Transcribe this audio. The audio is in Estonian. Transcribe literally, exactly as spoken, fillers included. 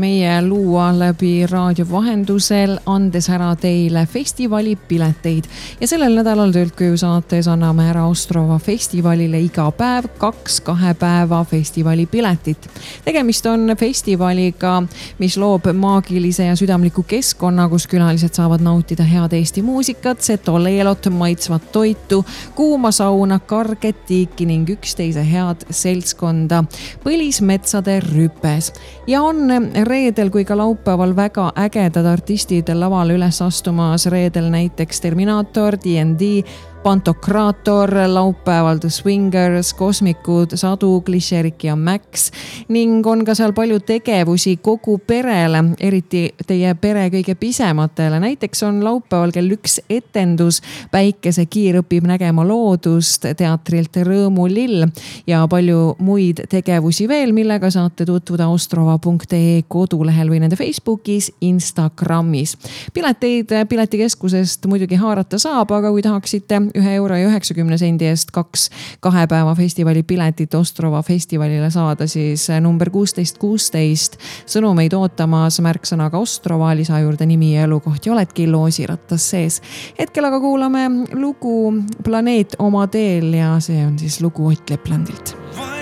meie luua läbi raadio vahendusel, andes ära teile festivali pileteid. Ja sellel nädalal Tõltkuju saates anname ära Ostrova festivalile iga päev kaks kahe päeva festivali piletit. Tegemist on festivaliga, mis loob maagilise ja südamliku keskkonna, kus külalised saavad nautida head Eesti muusikat, setoleelot, maitsvat toitu, kuuma sauna, karget tiiki ning üksteise head seltskonda põlismetsade rüpes. Ja on reedel kui ka laupäeval väga ägedad artistid laval üles astumas. Reedel näiteks Terminator, D and D, Pantokraator, laupäeval The Swingers, Kosmikud, Sadu, Klišerik ja Max ning on ka seal palju tegevusi kogu perele, eriti teie pere kõige pisematele. Näiteks on laupäeval kell üks etendus Päikese kiir õpib nägema loodust teatrilt Rõõmu lill ja palju muid tegevusi veel, millega saate tutvuda ostrova punkt ee kodulehel või nende Facebookis, Instagramis. Pileteid piletikeskusest muidugi haarata saab, aga kui tahaksite ühe euro ja üheksakümne sendi eest kaks kahe päeva festivali piletit Ostrova festivalile saada, siis number kuusteist kuusteist sõnumeid ootamas märksõnaga Ostrova, lisa juurde nimi ja elukoht ja oledki loosirattas sees. Hetkel aga kuulame lugu Planeet oma teel ja see on siis lugu Ott Leplandilt.